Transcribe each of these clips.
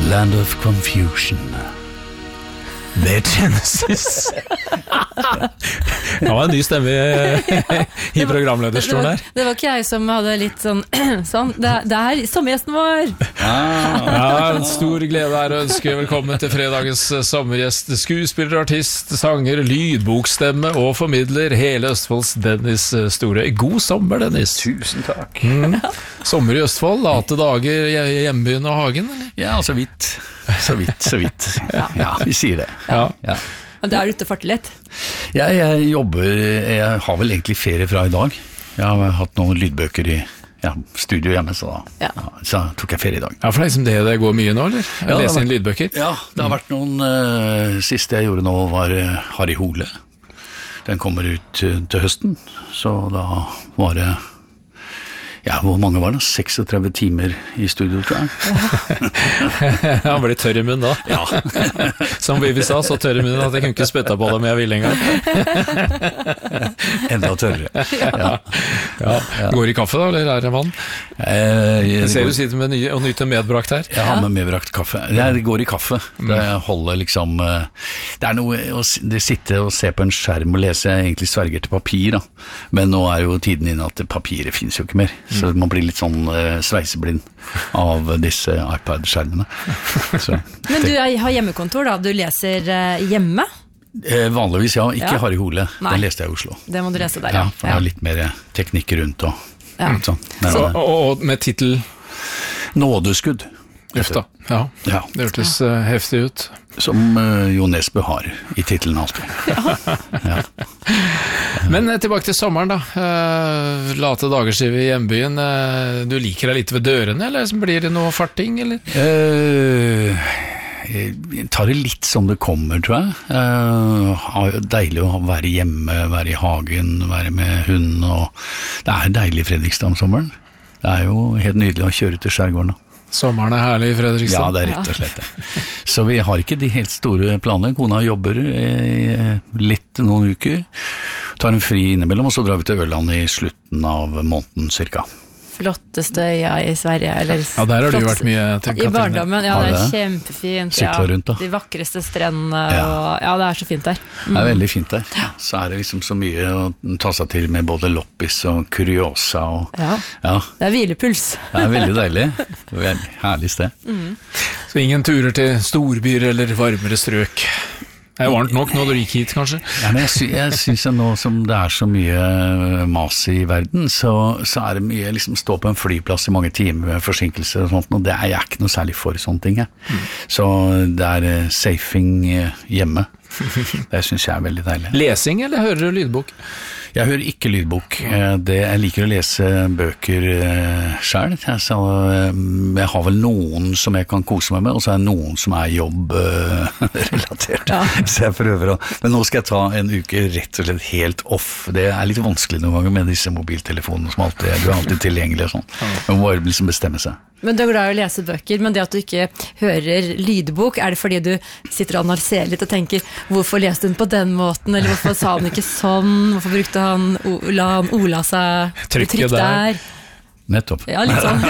Land of Confusion med Genesis. Det var en ny stemme i programlederstolen her. Det var ikke jeg som hadde litt sånn, det er sommergjesten vår. Ja, en stor glede er å ønske velkommen til fredagens sommergjest, skuespiller, artist, sanger, lydbokstemme og formidler hele Østfolds Dennis Store. God sommer, Dennis. Tusen takk. Sommer i Østfold, late dager i hjembyen og hagen, eller? Ja, så vidt. Ja, vi sier det. Ja. Men det er ute og farter litt. Jeg jobber, jeg har vel egentlig ferie fra i dag. Jeg har hatt noen lydbøker i studio hjemme, så så tok jeg ferie i dag. Ja, for det er liksom det går mye nå, eller? Lese inn lydbøker? Ja, det har vært noen, siste jeg gjorde nå var Harry Hole. Den kommer ut til høsten, så da var det, hvor mange var det? 36 timer i studio, tror jeg. Han ble tørr i munnen da. Ja. Som Vivi sa, så tørr i munnen at jeg kunne ikke spytte på det om jeg ville en gang. Enda tørre. Ja. Går i kaffe da, eller er det vann? Jeg ser du sitter med og nyter medbrakt her. Jeg har med medbrakt kaffe. Det går i kaffe. Det holder liksom, det er noe å sitte og se på en skjerm og lese, jeg egentlig sverger til papir da. Men nå er jo tiden inne at papiret finnes jo ikke mer. Så man blir litt sånn sveiseblind av disse iPad-skjermene. Men du har hjemmekontor da, du leser hjemme? Vanligvis ikke Harry Hole, den leste jeg i Oslo. Det må du lese der, for det er litt mer teknikk rundt og sånn. Og med titel? Nådeskudd. Løfta, det hørtes heftig ut. Som Jo Nesbø har i titelen alltid. Men tilbake til sommeren da. Late dager siden i hjembyen. Du liker deg litt ved dørene, eller blir det noe farting, eller? Jeg tar det litt som det kommer, tror jeg. Deilig å være hjemme, være i hagen, være med hunden. Og det er deilig i Fredrikstad om sommeren. Det er jo helt nydelig å kjøre til skjærgården da. Sommeren er herlig i Fredrikstad. Ja, det er rett og slett det. Så vi har ikke de helt store planene. Kona jobber noen uker, tar en fri innimellom, og så drar vi til Ørland i slutten av måneden cirka. Flotteste øya i Sverige, eller der har du vært mye, i barndommen, det er kjempefint, rundt, de vakreste strendene, og det er så fint der. Det er veldig fint der. Så er det liksom så mye å ta seg til med både loppis og kuriosa. Og, det er hvilepuls. Det er veldig deilig. Det er et herlig sted. Så ingen turer til storbyer eller varmere strøk? Det er varmt nok når du gikk hit, kanskje? Ja, men jeg synes nå som det er så mye mas i verden, så er det mye liksom stå på en flyplass i mange timer med forsinkelser og sånt, og det er jeg ikke noe særlig for sånne ting. Så det er safing hjemme. Det synes jeg er veldig deilig. Lesing, eller hører du lydbok? Jeg hører ikke lydbok. Jeg liker å lese bøker selv. Jeg har vel noen som jeg kan kose meg med, og så er det noen som er jobb-relatert. Så jeg prøver å... Men nå skal jeg ta en uke rett og slett helt off. Det er litt vanskelig noen ganger med disse mobiltelefonene som du er alltid tilgjengelig og sånn. Man må liksom bestemme seg. Men du er glad i å lese bøker, men det at du ikke hører lydbok, er det fordi du sitter og analyserer litt og tenker, hvorfor leste hun på den måten, eller hvorfor sa han ikke sånn, hvorfor brukte la han Ola seg trykk der? Nettopp. Ja, litt sånn.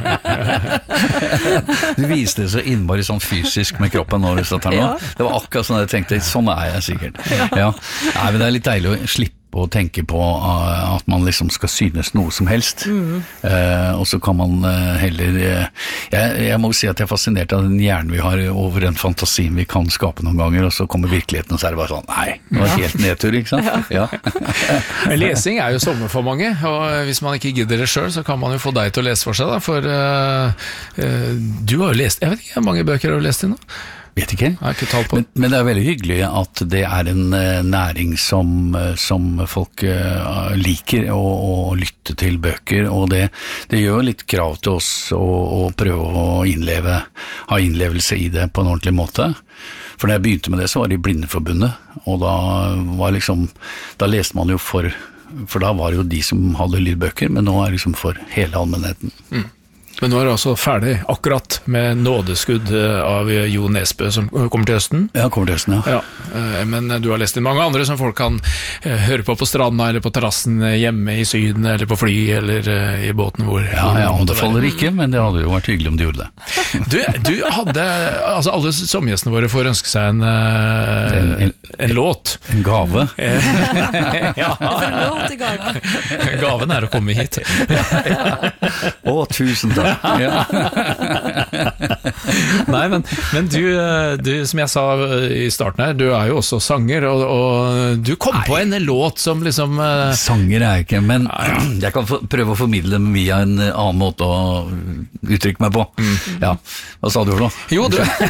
Du viste det så innmari sånn fysisk med kroppen nå, det var akkurat sånn jeg tenkte, sånn er jeg sikkert. Nei, men det er litt deilig å slippe å tenke på at man liksom skal synes noe som helst, og så kan man heller jeg må si at jeg er fascinert av den hjernen vi har over den fantasien vi kan skape noen ganger, og så kommer virkeligheten og så er det bare sånn, nei, det var helt nedtur, ikke sant? Lesing er jo sommer for mange, og hvis man ikke gidder det selv, så kan man jo få deg til å lese for seg da, for du har jo lest, jeg vet ikke hvor mange bøker har du lest i nå? Vet ikke, men det er veldig hyggelig at det er en næring som folk liker å lytte til bøker, og det gjør litt krav til oss å prøve å ha innlevelse i det på en ordentlig måte. For når jeg begynte med det, så var det i Blindeforbundet, og da leste man jo for da var det jo de som hadde lydbøker, men nå er det liksom for hele allmennheten. Men nå er det altså ferdig akkurat med Nådeskudd av Jo Nesbø som kommer til høsten. Ja, kommer til høsten, ja. Men du har lest inn mange andre som folk kan høre på stranda, eller på terrassen hjemme i Syden, eller på fly, eller i båten hvor... Ja, det faller ikke, men det hadde jo vært hyggelig om de gjorde det. Du hadde, altså alle sommergjestene våre får ønske seg en låt. En gave. Ja. En låt i gave. Gaven å komme hit. Tusen takk. Ja. Nei, men du, som jeg sa i starten her, du jo også sanger, og du kom på en låt som liksom Sanger jeg ikke, men jeg kan prøve å formidle dem via en annen måte å uttrykke meg på. Ja, hva sa du for noe? Jo,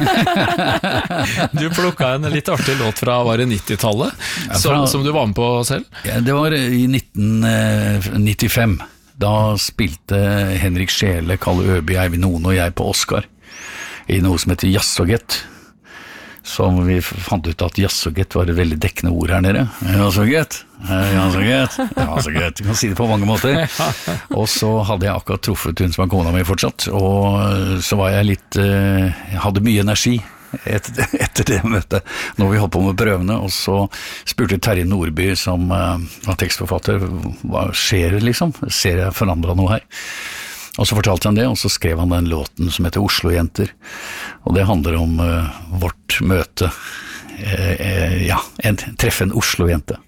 du plukket en litt artig låt fra, var det 90-tallet, som du var med på selv? Ja, det var i 1995. Da spilte Henrik Schele, Kalle Øby, Eivind One og jeg på Oscar i noe som heter Jazzogett. Som vi fant ut at jazzogett var et veldig dekkende ord her nede. Jazzogett, du kan si det på mange måter. Og så hadde jeg akkurat truffet hun som var kona mi fortsatt, og så var jeg jeg hadde mye energi etter det møtet, når vi holdt på med prøvene, og så spurte Terje Nordby, som var tekstforfatter, hva skjer liksom? Ser jeg forandret noe her? Og så fortalte han det, og så skrev han den låten som heter Oslo-jenter, og det handler om vårt møte, treffe en Oslo-jente.